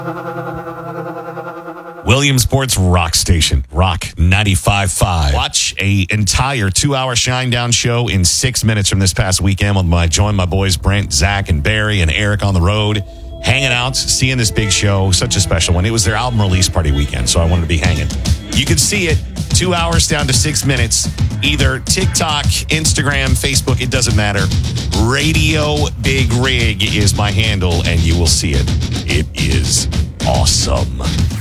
Williamsport's rock station, Rock 95.5. Watch a entire 2-hour Shinedown show in 6 minutes from this past weekend with join my boys Brent, Zach, and Barry, and Eric on the road, hanging out, seeing this big show. Such a special one. It was their album release party weekend, so I wanted to be hanging. You can see it 2 hours down to 6 minutes. Either TikTok, Instagram, Facebook, it doesn't matter. Radio Big Rig is my handle, and you will see it. It is awesome.